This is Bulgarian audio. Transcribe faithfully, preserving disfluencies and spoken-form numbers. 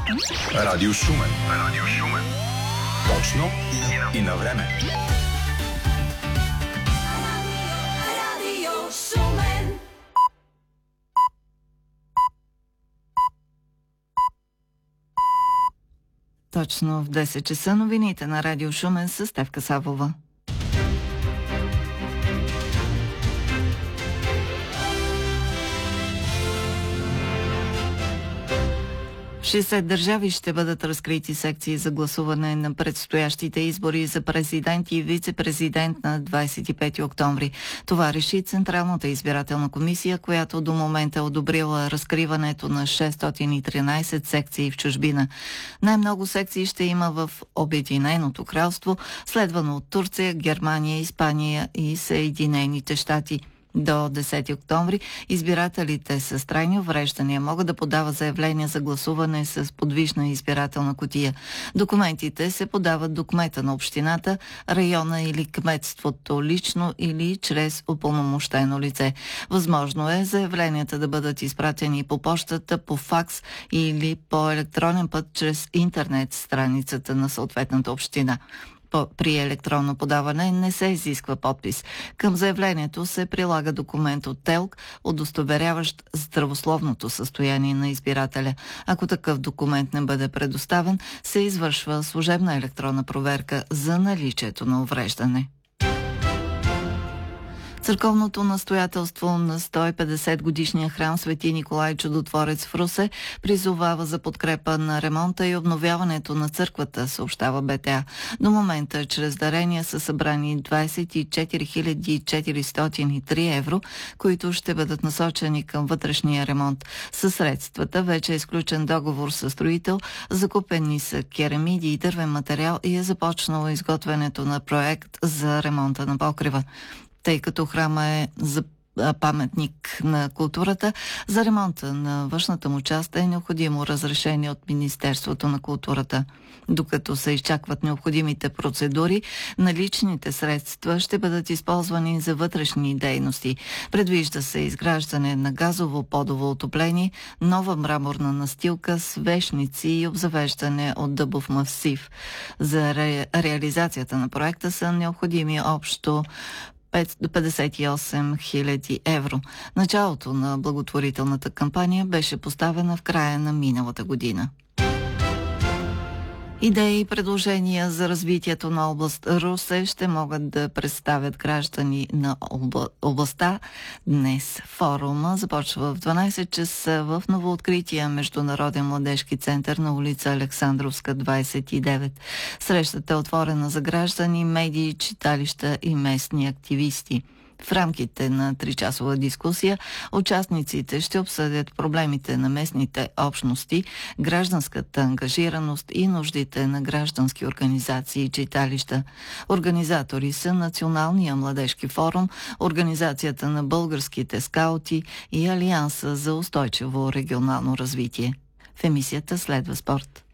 Радио Шумен. Радио Шумен. Точно и на, и на време. Радио Шумен. Точно в десет часа новините на Радио Шумен с Стефка Савова. В шестдесет държави ще бъдат разкрити секции за гласуване на предстоящите избори за президент и вице-президент на двадесет и пети октомври. Това реши Централната избирателна комисия, която до момента е одобрила разкриването на шестстотин и тринадесет секции в чужбина. Най-много секции ще има в Обединеното кралство, следвано от Турция, Германия, Испания и Съединените щати. До десети октомври избирателите с трайни увреждания могат да подават заявления за гласуване с подвижна избирателна кутия. Документите се подават до кмета на общината, района или кметството лично или чрез упълномощено лице. Възможно е заявленията да бъдат изпратени по пощата, по факс или по електронен път чрез интернет страницата на съответната община. При електронно подаване не се изисква подпис. Към заявлението се прилага документ от ТЕЛК, удостоверяващ здравословното състояние на избирателя. Ако такъв документ не бъде предоставен, се извършва служебна електронна проверка за наличието на увреждане. Църковното настоятелство на сто и петдесет годишния храм Свети Николай Чудотворец в Русе призовава за подкрепа на ремонта и обновяването на църквата, съобщава БТА. До момента чрез дарения са събрани двадесет и четири хиляди четиристотин и три евро, които ще бъдат насочени към вътрешния ремонт. Със средствата вече е изключен договор с строител, закупени са керамиди и дървен материал и е започнало изготвянето на проект за ремонта на покрива. Тъй като храма е за паметник на културата, за ремонта на външната му част е необходимо разрешение от Министерството на културата. Докато се изчакват необходимите процедури, наличните средства ще бъдат използвани за вътрешни дейности. Предвижда се изграждане на газово подово отопление, нова мраморна настилка, свещници и обзавеждане от дъбов масив. За ре... реализацията на проекта са необходими общо петдесет и осем хиляди евро. Началото на благотворителната кампания беше поставена в края на миналата година. Идеи и предложения за развитието на област Русе ще могат да представят граждани на обла... областта днес. Форума започва в дванадесет часа в новооткрития Международен младежки център на улица Александровска, двадесет и девет. Срещата е отворена за граждани, медии, читалища и местни активисти. В рамките на тричасова дискусия участниците ще обсъдят проблемите на местните общности, гражданската ангажираност и нуждите на граждански организации и читалища. Организатори са Националния младежки форум, Организацията на българските скаути и Алианса за устойчиво регионално развитие. В емисията следва спорт.